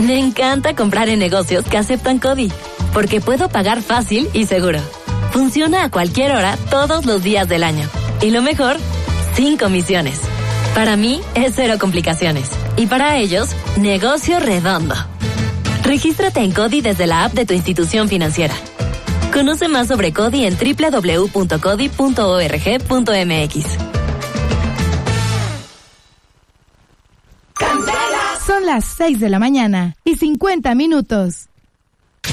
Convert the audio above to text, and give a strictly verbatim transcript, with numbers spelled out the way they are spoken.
Me encanta comprar en negocios que aceptan CODI, porque puedo pagar fácil y seguro. Funciona a cualquier hora, todos los días del año. Y lo mejor, sin comisiones. Para mí, es cero complicaciones. Y para ellos, negocio redondo. Regístrate en CODI desde la app de tu institución financiera. Conoce más sobre CODI en doble u doble u doble u punto codi punto org punto m x. Son las seis de la mañana y cincuenta minutos.